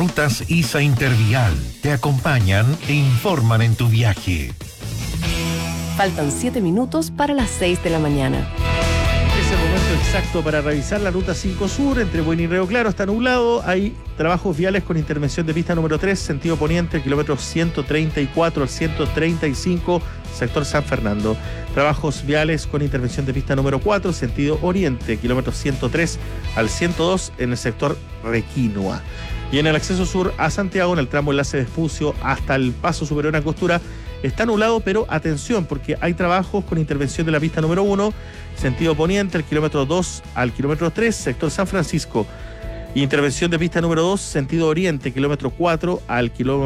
Rutas ISA Intervial te acompañan e informan en tu viaje. Faltan 7 minutos para las 6 de la mañana. Es el momento exacto para revisar la ruta 5 Sur entre Buin y Río Claro. Está nublado, hay trabajos viales con intervención de pista número 3, sentido poniente, el kilómetro 134 al 135, sector San Fernando. Trabajos viales con intervención de pista número 4, sentido oriente, kilómetro 103 al 102 en el sector Requinoa. Y en el acceso sur a Santiago, en el tramo enlace de Espucio hasta el paso superior a Angostura, está nublado, pero atención, porque hay trabajos con intervención de la pista número 1, sentido poniente, el kilómetro 2 al kilómetro 3, sector San Francisco. Intervención de pista número 2, sentido oriente, kilómetro 4 al kilómetro